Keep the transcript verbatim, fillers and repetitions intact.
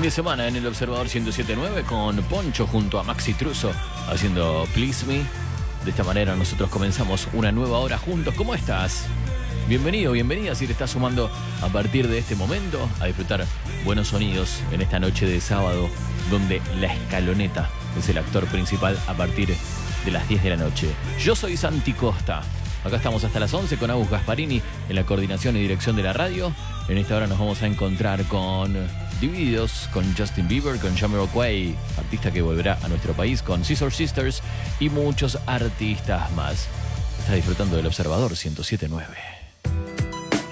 de semana en el Observador ciento siete punto nueve con Poncho junto a Maxi Truso haciendo Please Me. De esta manera nosotros comenzamos una nueva hora juntos. ¿Cómo estás? Bienvenido, bienvenida si te estás sumando a partir de este momento a disfrutar buenos sonidos en esta noche de sábado, donde La Escaloneta es el actor principal a partir de las diez de la noche. Yo soy Santi Costa. Acá estamos hasta las once con Agus Gasparini en la coordinación y dirección de la radio. En esta hora nos vamos a encontrar con Divididos, con Justin Bieber, con Jamiroquai, artista que volverá a nuestro país, con Scissor Sisters y muchos artistas más. Estás disfrutando del Observador ciento siete punto nueve.